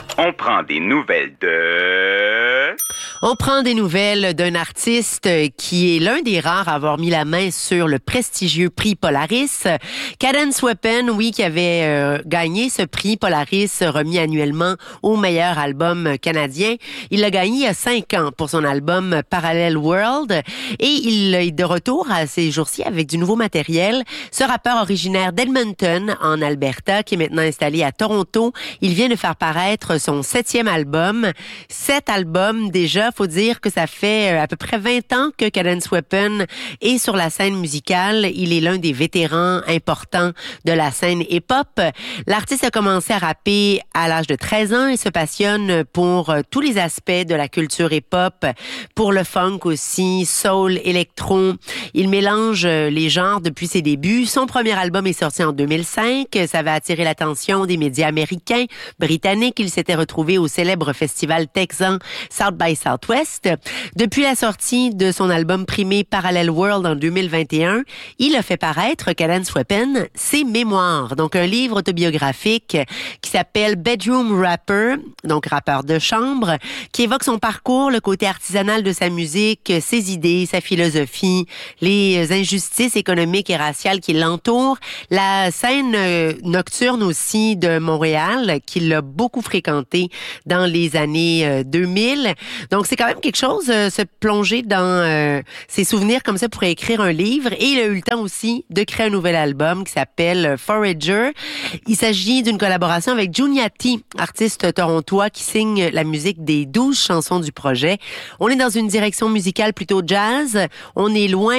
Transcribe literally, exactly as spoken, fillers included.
On prend des nouvelles de... On prend des nouvelles d'un artiste qui est l'un des rares à avoir mis la main sur le prestigieux prix Polaris. Cadence Weapon, oui, qui avait euh, gagné ce prix Polaris remis annuellement au meilleur album canadien. Il l'a gagné il y a cinq ans pour son album Parallel World et il est de retour à ces jours-ci avec du nouveau matériel. Ce rappeur originaire d'Edmonton, en Alberta, qui est maintenant installé à Toronto, il vient de faire paraître son septième album. Sept albums déjà. Faut dire que ça fait à peu près vingt ans que Cadence Weapon est sur la scène musicale. Il est l'un des vétérans importants de la scène hip-hop. L'artiste a commencé à rapper à l'âge de treize ans et se passionne pour tous les aspects de la culture hip-hop, pour le funk aussi, soul, électro. Il mélange les genres depuis ses débuts. Son premier album est sorti en deux mille cinq. Ça va attirer l'attention des médias américains, britanniques. Il s'était retrouvé au célèbre festival texan South by Southwest. Depuis la sortie de son album primé Parallel World en deux mille vingt et un, il a fait paraître, Cadence Weapon, ses mémoires. Donc, un livre autobiographique qui s'appelle Bedroom Rapper, donc rappeur de chambre, qui évoque son parcours, le côté artisanal de sa musique, ses idées, sa philosophie, les injustices économiques et raciales qui l'entourent, la scène nocturne aussi de Montréal, qu'il a beaucoup fréquenté dans les années deux mille. Donc, c'est quand même quelque chose, euh, se plonger dans euh, ses souvenirs comme ça pour écrire un livre. Et il a eu le temps aussi de créer un nouvel album qui s'appelle Forager. Il s'agit d'une collaboration avec Juniati, artiste torontois qui signe la musique des douze chansons du projet. On est dans une direction musicale plutôt jazz. On est loin